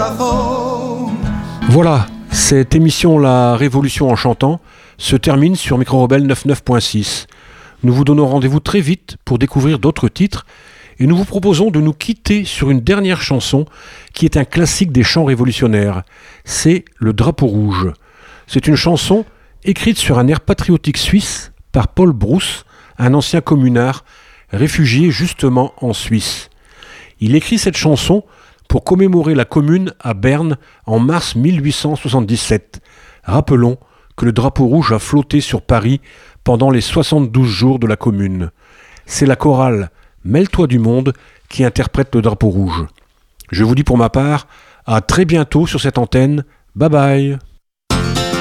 Voilà, cette émission La Révolution en chantant se termine sur Micro Rebelle 99.6. Nous vous donnons rendez-vous très vite pour découvrir d'autres titres et nous vous proposons de nous quitter sur une dernière chanson qui est un classique des chants révolutionnaires. C'est Le Drapeau Rouge. C'est une chanson écrite sur un air patriotique suisse par Paul Brousse, un ancien communard réfugié justement en Suisse. Il écrit cette chanson pour commémorer la commune à Berne en mars 1877. Rappelons que le drapeau rouge a flotté sur Paris pendant les 72 jours de la commune. C'est la chorale Mêle-toi du monde qui interprète le drapeau rouge. Je vous dis pour ma part, à très bientôt sur cette antenne. Bye bye.